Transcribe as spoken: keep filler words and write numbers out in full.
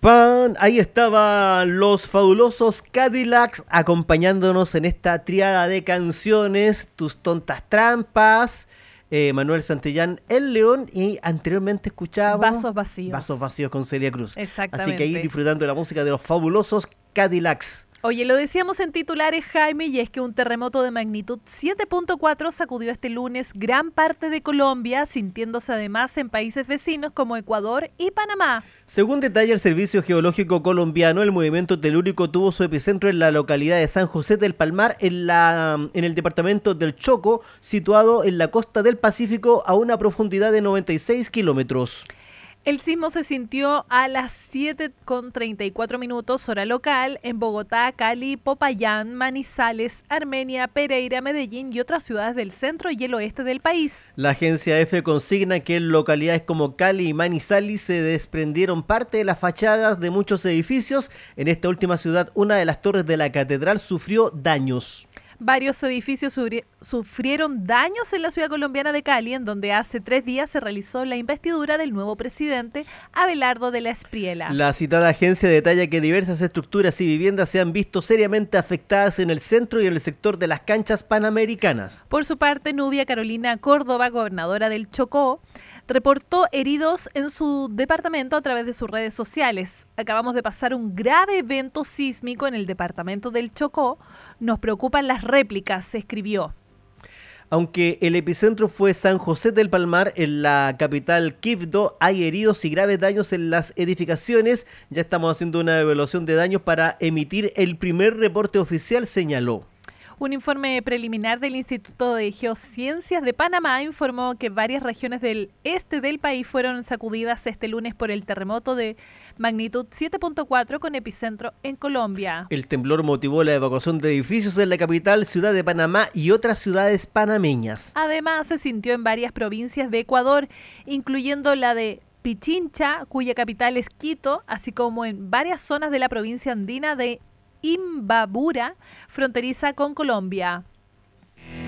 pan. Ahí estaban los fabulosos Cadillacs acompañándonos en esta triada de canciones, Tus tontas trampas, eh, Manuel Santillán, El León, y anteriormente escuchábamos Vasos vacíos. Vasos vacíos con Celia Cruz. Exactamente. Así que ahí disfrutando de la música de los fabulosos Cadillacs. Oye, lo decíamos en titulares, Jaime, y es que un terremoto de magnitud siete punto cuatro sacudió este lunes gran parte de Colombia, sintiéndose además en países vecinos como Ecuador y Panamá. Según detalla el Servicio Geológico Colombiano, el movimiento telúrico tuvo su epicentro en la localidad de San José del Palmar, en, la, en el departamento del Chocó, situado en la costa del Pacífico a una profundidad de noventa y seis kilómetros. El sismo se sintió a las siete con treinta y cuatro minutos hora local en Bogotá, Cali, Popayán, Manizales, Armenia, Pereira, Medellín y otras ciudades del centro y el oeste del país. La agencia EFE consigna que en localidades como Cali y Manizales se desprendieron parte de las fachadas de muchos edificios. En esta última ciudad, una de las torres de la catedral sufrió daños. Varios edificios sufrieron daños en la ciudad colombiana de Cali, en donde hace tres días se realizó la investidura del nuevo presidente, Abelardo de la Espriella. La citada agencia detalla que diversas estructuras y viviendas se han visto seriamente afectadas en el centro y en el sector de las canchas panamericanas. Por su parte, Nubia Carolina Córdoba, gobernadora del Chocó, reportó heridos en su departamento a través de sus redes sociales. Acabamos de pasar un grave evento sísmico en el departamento del Chocó. Nos preocupan las réplicas, se escribió. Aunque el epicentro fue San José del Palmar, en la capital Quibdó, hay heridos y graves daños en las edificaciones. Ya estamos haciendo una evaluación de daños para emitir el primer reporte oficial, señaló. Un informe preliminar del Instituto de Geociencias de Panamá informó que varias regiones del este del país fueron sacudidas este lunes por el terremoto de magnitud siete punto cuatro con epicentro en Colombia. El temblor motivó la evacuación de edificios en la capital, ciudad de Panamá y otras ciudades panameñas. Además, se sintió en varias provincias de Ecuador, incluyendo la de Pichincha, cuya capital es Quito, así como en varias zonas de la provincia andina de Imbabura, fronteriza con Colombia.